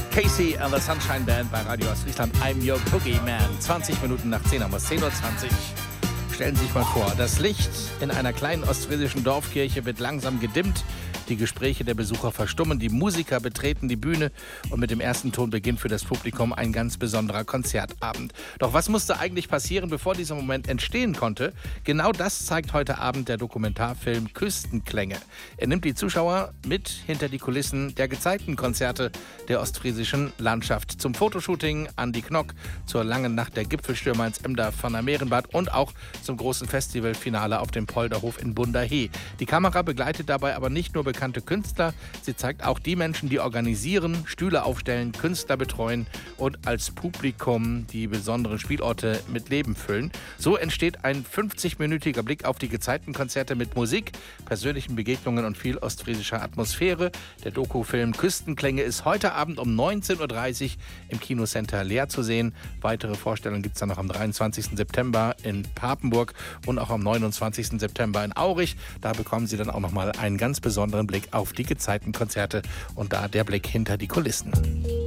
Casey and the Sunshine Band bei Radio Ostfriesland. I'm your Boogeyman. 20 Minuten nach 10 haben wir es, 10:20 Uhr. Stellen Sie sich mal vor, das Licht in einer kleinen ostfriesischen Dorfkirche wird langsam gedimmt. Die Gespräche der Besucher verstummen, die Musiker betreten die Bühne und mit dem ersten Ton beginnt für das Publikum ein ganz besonderer Konzertabend. Doch was musste eigentlich passieren, bevor dieser Moment entstehen konnte? Genau das zeigt heute Abend der Dokumentarfilm Küstenklänge. Er nimmt die Zuschauer mit hinter die Kulissen der Gezeitenkonzerte der ostfriesischen Landschaft. Zum Fotoshooting Andi Knock, zur langen Nacht der Gipfelstürmer ins Emder-Vanner Mehrenbad und auch zum großen Festivalfinale auf dem Polderhof in Bunderhee. Die Kamera begleitet dabei aber nicht nur bekannte Künstler, sie zeigt auch die Menschen, die organisieren, Stühle aufstellen, Künstler betreuen und als Publikum die besonderen Spielorte mit Leben füllen. So entsteht ein 50-minütiger Blick auf die Gezeitenkonzerte mit Musik, persönlichen Begegnungen und viel ostfriesischer Atmosphäre. Der Dokufilm Küstenklänge ist heute Abend um 19:30 Uhr im Kinocenter Leer zu sehen. Weitere Vorstellungen gibt es dann noch am 23. September in Papenburg und auch am 29. September in Aurich. Da bekommen Sie dann auch noch mal einen ganz besonderen Blick auf die Gezeitenkonzerte und da der Blick hinter die Kulissen.